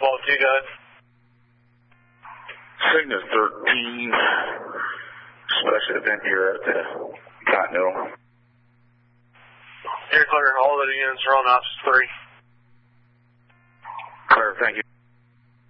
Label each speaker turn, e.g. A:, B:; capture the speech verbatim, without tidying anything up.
A: Cobalt two, go ahead.
B: Cygnus thirteen, special event here at the Continental.
A: You're clear, all of the units are on Ops three.